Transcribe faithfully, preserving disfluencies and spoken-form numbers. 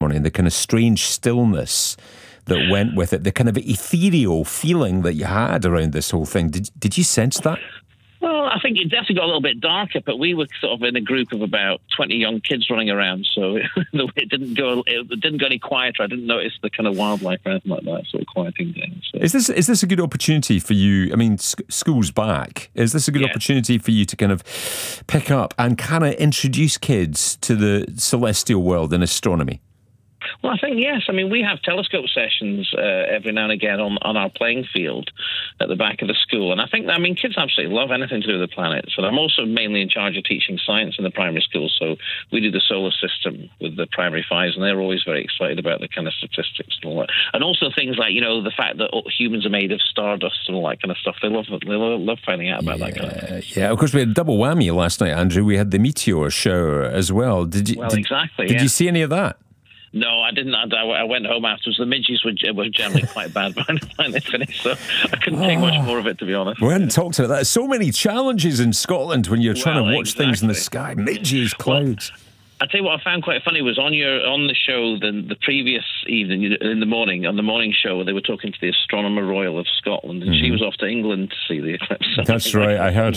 ceremony and the kind of strange stillness that went with it, the kind of ethereal feeling that you had around this whole thing. Did did you sense that? Well, I think it definitely got a little bit darker, but we were sort of in a group of about twenty young kids running around, so it didn't go it didn't go any quieter. I didn't notice the kind of wildlife or anything like that, sort of quieting down. So. Is this is this a good opportunity for you? I mean, sc- school's back. Is this a good yeah. opportunity for you to kind of pick up and kind of introduce kids to the celestial world and astronomy? Well, I think, yes. I mean, we have telescope sessions uh, every now and again on, on our playing field at the back of the school. And I think, I mean, kids absolutely love anything to do with the planets. And I'm also mainly in charge of teaching science in the primary school. So we do the solar system with the primary fives, and they're always very excited about the kind of statistics and all that. And also things like, you know, the fact that humans are made of stardust and all that kind of stuff. They love they love finding out about yeah, that kind of thing. Yeah, of course, we had a double whammy last night, Andrew. We had the meteor shower as well. Did you? Well, did, exactly. Did yeah. you see any of that? No, I didn't. I, I went home afterwards. The midges were, were generally quite bad by the time they finished, so I couldn't take much more of it, to be honest. We hadn't talked about that. So many challenges in Scotland when you're trying well, to watch exactly. things in the sky. Midges, clouds. Well, I tell you what I found quite funny was on your on the show the the previous evening in the morning on the morning show they were talking to the Astronomer Royal of Scotland and mm-hmm. she was off to England to see the eclipse. That's right. I heard